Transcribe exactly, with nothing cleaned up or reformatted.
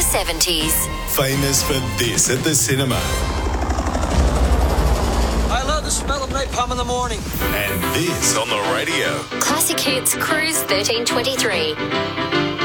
seventies. Famous for this at the cinema. I love the smell of napalm in the morning. And this on the radio. Classic Hits Cruise thirteen twenty-three.